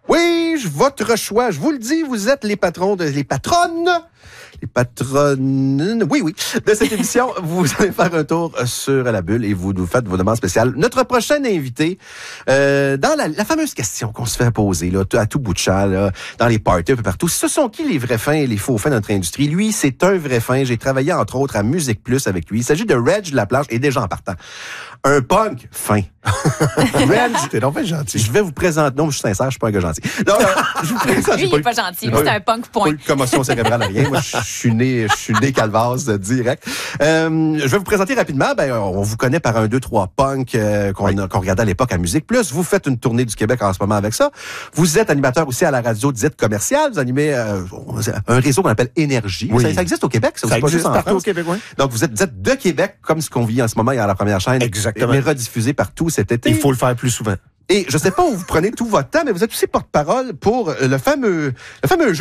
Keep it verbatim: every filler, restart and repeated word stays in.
Oui, votre choix. Je vous le dis, vous êtes les patrons, de, les patronnes, les patronnes, oui, oui, de cette émission. Vous allez faire un tour sur la bulle et vous nous faites vos demandes spéciales. Notre prochain invité, euh, dans la, la fameuse question qu'on se fait poser là, à tout bout de champ, là, dans les parties un peu partout, ce sont qui les vrais fins et les faux fins de notre industrie? Lui, c'est un vrai fin. J'ai travaillé entre autres à Musique Plus avec lui. Il s'agit de Reg Laplanche et déjà en partant. Un punk fin. Reg, t'es donc gentil. Je vais vous présenter. Non, je suis sincère, je suis pas un gars gentil. Non, euh, je vous présente. Lui, il est pas gentil. Lui, c'est un punk point. Pas eu de commotion cérébrale, rien. Moi, je suis né, je suis né calvase euh, direct. Euh, je vais vous présenter rapidement. Ben, on vous connaît par un, deux, trois punk euh, qu'on, oui. qu'on regardait à l'époque à Musique Plus. Vous faites une tournée du Québec en ce moment avec ça. Vous êtes animateur aussi à la radio dite commerciale. Vous animez euh, un réseau qu'on appelle Énergie. Oui. Ça, ça existe au Québec. Ça, ça pas existe juste partout en au Québec, oui. Donc, vous êtes, vous êtes de Québec, comme ce qu'on vit en ce moment à la première chaîne. Exactement. Mais rediffusé partout cet été. Il faut le faire plus souvent. Et je sais pas où vous prenez tout votre temps, mais vous êtes aussi porte-parole pour le fameux, le fameux jeu